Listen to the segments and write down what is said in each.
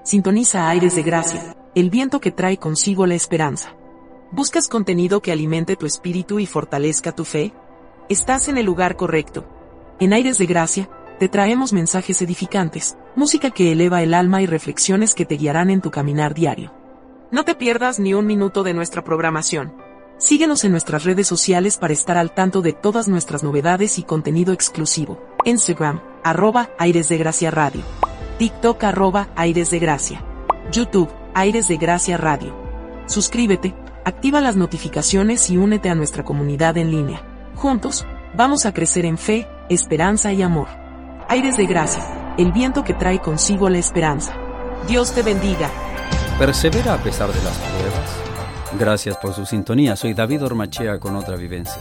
Sintoniza Aires de Gracia, el viento que trae consigo la esperanza. ¿Buscas contenido que alimente tu espíritu y fortalezca tu fe? Estás en el lugar correcto. En Aires de Gracia, te traemos mensajes edificantes, música que eleva el alma y reflexiones que te guiarán en tu caminar diario. No te pierdas ni un minuto de nuestra programación. Síguenos en nuestras redes sociales para estar al tanto de todas nuestras novedades y contenido exclusivo. Instagram, @Aires de Gracia Radio. TikTok, @Aires de Gracia. YouTube, Aires de Gracia Radio. Suscríbete, activa las notificaciones y únete a nuestra comunidad en línea. Juntos, vamos a crecer en fe, esperanza y amor. Aires de Gracia, el viento que trae consigo la esperanza. Dios te bendiga. Persevera a pesar de las pruebas. Gracias por su sintonía. Soy David Ormachea con otra vivencia.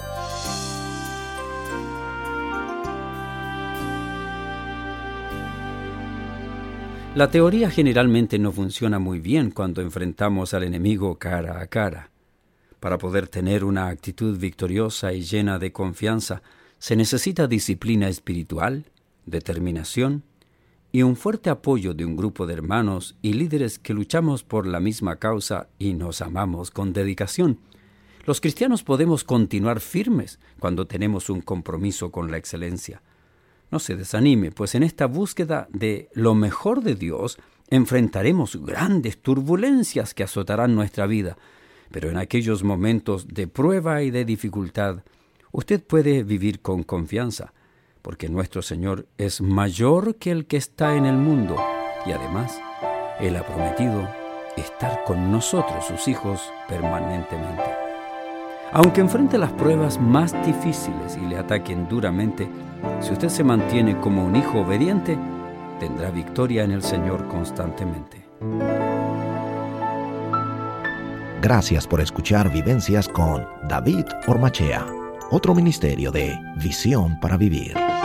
La teoría generalmente no funciona muy bien cuando enfrentamos al enemigo cara a cara. Para poder tener una actitud victoriosa y llena de confianza, se necesita disciplina espiritual, determinación y un fuerte apoyo de un grupo de hermanos y líderes que luchamos por la misma causa y nos amamos con dedicación. Los cristianos podemos continuar firmes cuando tenemos un compromiso con la excelencia. No se desanime, pues en esta búsqueda de lo mejor de Dios enfrentaremos grandes turbulencias que azotarán nuestra vida. Pero en aquellos momentos de prueba y de dificultad, usted puede vivir con confianza, porque nuestro Señor es mayor que el que está en el mundo, y además, Él ha prometido estar con nosotros, sus hijos, permanentemente. Aunque enfrente las pruebas más difíciles y le ataquen duramente, si usted se mantiene como un hijo obediente, tendrá victoria en el Señor constantemente. Gracias por escuchar Vivencias con David Ormachea, otro ministerio de Visión para Vivir.